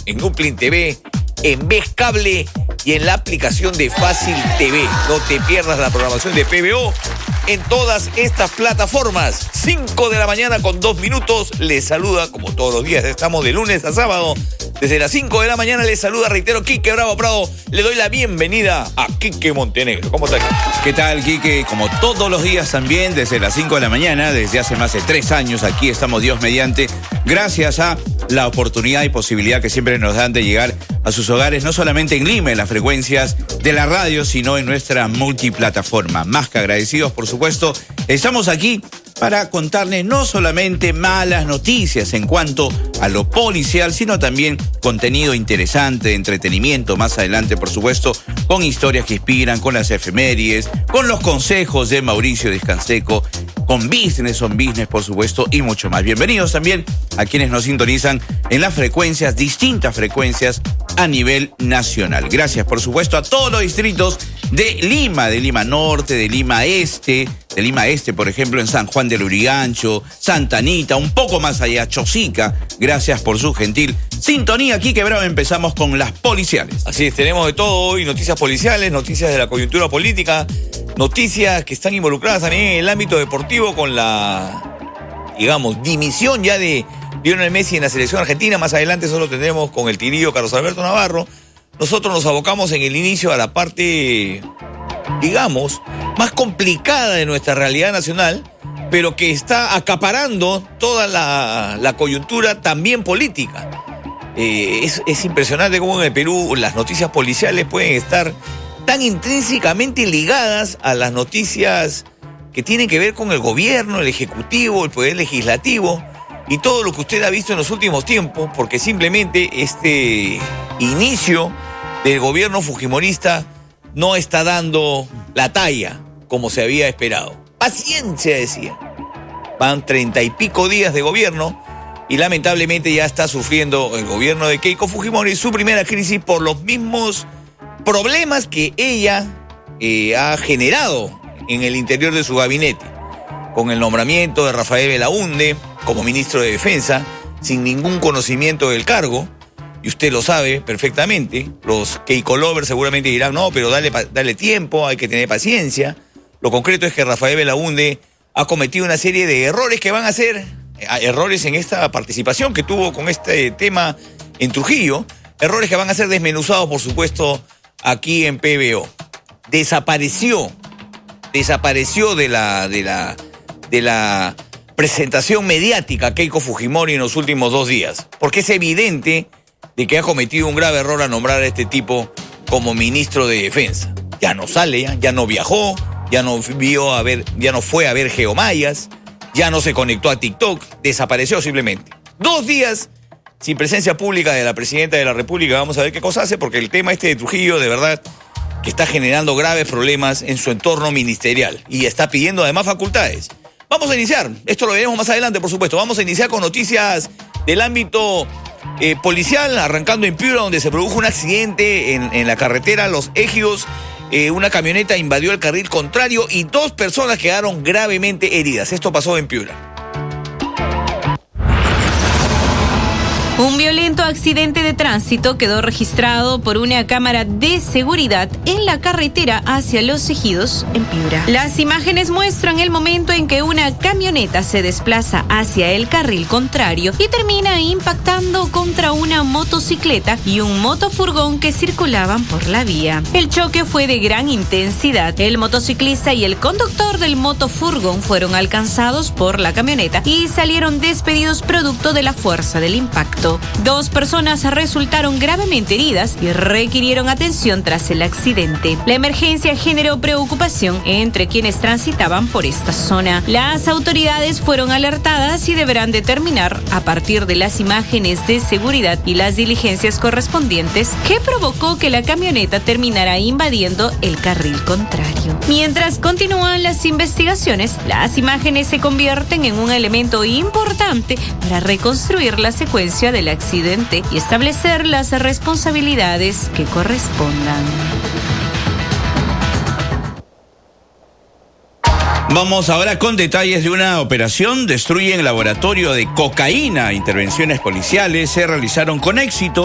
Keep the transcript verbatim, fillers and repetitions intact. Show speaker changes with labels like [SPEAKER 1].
[SPEAKER 1] en Uplin T V, en Vez Cable y en la aplicación de Fácil T V. No te pierdas la programación de P B O en todas estas plataformas. cinco de la mañana con dos minutos. Les saluda, como todos los días, estamos de lunes a sábado. Desde las cinco de la mañana les saluda, reitero, Quique Bravo Prado. Le doy la bienvenida a Quique Montenegro. ¿Cómo está?
[SPEAKER 2] ¿Qué tal, Quique? Como todos los días también, desde las cinco de la mañana, desde hace más de tres años, aquí estamos Dios mediante, gracias a la oportunidad y posibilidad que siempre nos dan de llegar a sus hogares, no solamente en Lima, en las frecuencias de la radio, sino en nuestra multiplataforma. Más que agradecidos, por supuesto, estamos aquí para contarles no solamente malas noticias en cuanto a lo policial, sino también contenido interesante, entretenimiento, más adelante, por supuesto, con historias que inspiran, con las efemérides, con los consejos de Mauricio Descanseco, con Business on Business, por supuesto, y mucho más. Bienvenidos también a quienes nos sintonizan en las frecuencias, distintas frecuencias a nivel nacional. Gracias, por supuesto, a todos los distritos de Lima, de Lima Norte, de Lima Este, de Lima Este, por ejemplo, en San Juan del Lurigancho, Santa Anita, un poco más allá, Chosica. Gracias por su gentil sintonía. Aquí quebrado, empezamos con las policiales.
[SPEAKER 1] Así es, tenemos de todo hoy, noticias policiales, noticias de la coyuntura política, noticias que están involucradas también en el ámbito deportivo con la, digamos, dimisión ya de Lionel Messi en la selección argentina. Más adelante solo tendremos con el tirillo Carlos Alberto Navarro. Nosotros nos abocamos en el inicio a la parte, digamos, más complicada de nuestra realidad nacional, pero que está acaparando toda la, la coyuntura también política. Eh, es, es impresionante cómo en el Perú las noticias policiales pueden estar tan intrínsecamente ligadas a las noticias que tienen que ver con el gobierno, el ejecutivo, el poder legislativo y todo lo que usted ha visto en los últimos tiempos, porque simplemente este inicio del gobierno fujimorista no está dando la talla como se había esperado. Paciencia, decía. Van treinta y pico días de gobierno y lamentablemente ya está sufriendo el gobierno de Keiko Fujimori su primera crisis por los mismos problemas que ella eh, ha generado en el interior de su gabinete, con el nombramiento de Rafael Belaúnde como ministro de Defensa, sin ningún conocimiento del cargo, y usted lo sabe perfectamente. Los Keiko lovers seguramente dirán, no, pero dale, dale tiempo, hay que tener paciencia. Lo concreto es que Rafael Belaúnde ha cometido una serie de errores que van a ser eh, errores en esta participación que tuvo con este tema en Trujillo, errores que van a ser desmenuzados, por supuesto, aquí en P B O. Desapareció, desapareció de la, de la, de la presentación mediática Keiko Fujimori en los últimos dos días, porque es evidente de que ha cometido un grave error al nombrar a este tipo como ministro de Defensa. Ya no sale, ya, ya no viajó, ya no vio a ver, ya no fue a ver geomayas, ya no se conectó a TikTok, desapareció simplemente. Dos días sin presencia pública de la presidenta de la República. Vamos a ver qué cosa hace, porque el tema este de Trujillo, de verdad, que está generando graves problemas en su entorno ministerial y está pidiendo además facultades. Vamos a iniciar, esto lo veremos más adelante, por supuesto. Vamos a iniciar con noticias del ámbito eh, policial, arrancando en Piura, donde se produjo un accidente en, en la carretera Los Ejidos. Eh, una camioneta invadió el carril contrario y dos personas quedaron gravemente heridas. Esto pasó en Piura.
[SPEAKER 3] Un violento accidente de tránsito quedó registrado por una cámara de seguridad en la carretera hacia Los Ejidos, en Piura. Las imágenes muestran el momento en que una camioneta se desplaza hacia el carril contrario y termina impactando contra una motocicleta y un motofurgón que circulaban por la vía. El choque fue de gran intensidad. El motociclista y el conductor del motofurgón fueron alcanzados por la camioneta y salieron despedidos producto de la fuerza del impacto. Dos personas resultaron gravemente heridas y requirieron atención tras el accidente. La emergencia generó preocupación entre quienes transitaban por esta zona. Las autoridades fueron alertadas y deberán determinar, a partir de las imágenes de seguridad y las diligencias correspondientes, qué provocó que la camioneta terminara invadiendo el carril contrario. Mientras continúan las investigaciones, las imágenes se convierten en un elemento importante para reconstruir la secuencia del accidente y establecer las responsabilidades que correspondan.
[SPEAKER 2] Vamos ahora con detalles de una operación. Destruyen laboratorio de cocaína. Intervenciones policiales se realizaron con éxito